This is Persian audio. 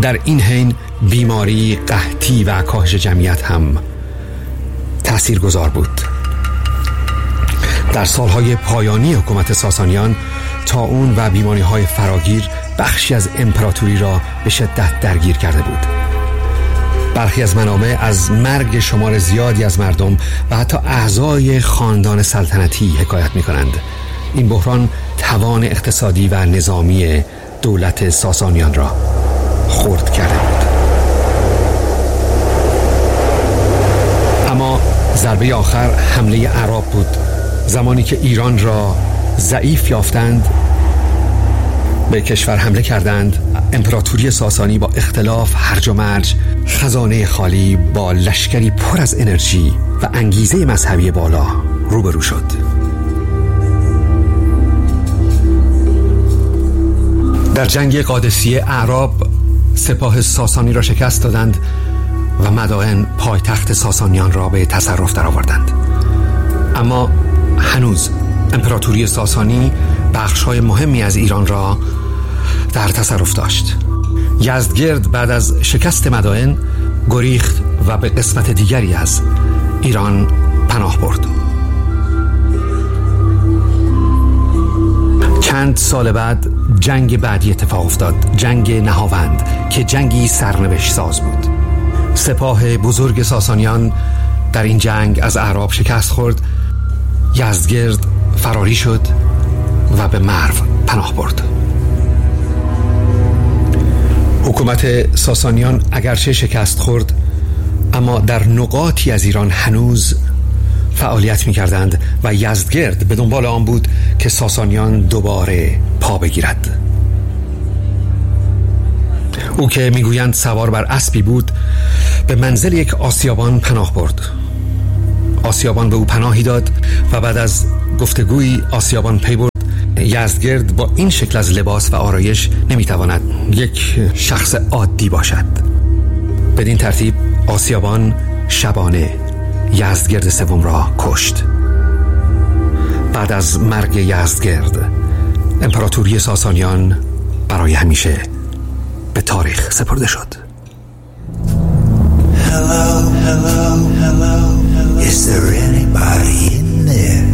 در این حین بیماری، قحطی و کاهش جمعیت هم تاثیرگذار بود. در سالهای پایانی حکومت ساسانیان طاعون و بیماری‌های فراگیر بخشی از امپراتوری را به شدت درگیر کرده بود. برخی از منابع از مرگ شمار زیادی از مردم و حتی اعضای خاندان سلطنتی حکایت می‌کنند. این بحران توان اقتصادی و نظامی دولت ساسانیان را خرد کرده بود. اما ضربه آخر حمله اعراب بود. زمانی که ایران را ضعیف یافتند به کشور حمله کردند. امپراتوری ساسانی با اختلاف، هرج و مرج، خزانه خالی، با لشکری پر از انرژی و انگیزه مذهبی بالا روبرو شد. در جنگ قادسیه اعراب سپاه ساسانی را شکست دادند و مدائن پایتخت ساسانیان را به تصرف درآوردند. اما هنوز امپراتوری ساسانی بخش‌های مهمی از ایران را در تصرف داشت. یزدگرد بعد از شکست مدائن گریخت و به قسمت دیگری از ایران پناه برد. چند سال بعد جنگ بعدی اتفاق افتاد، جنگ نهاوند که جنگی سرنوشت ساز بود. سپاه بزرگ ساسانیان در این جنگ از اعراب شکست خورد. یزدگرد فراری شد و به مرو پناه برد. حکومت ساسانیان اگرچه شکست خورد، اما در نقاطی از ایران هنوز فعالیت می کردند و یزدگرد به دنبال آن بود که ساسانیان دوباره پا بگیرد. او که میگویند سوار بر اسبی بود، به منزل یک آسیابان پناه برد. آسیابان به او پناهی داد و بعد از گفتگوی آسیابان پی برد یزدگرد با این شکل از لباس و آرایش نمیتواند یک شخص عادی باشد. بدین ترتیب آسیابان شبانه یزدگرد سوم را کشت. بعد از مرگ یزدگرد امپراتوری ساسانیان برای همیشه به تاریخ سپرده شد. Hello, hello, hello, hello. Is there anybody in there?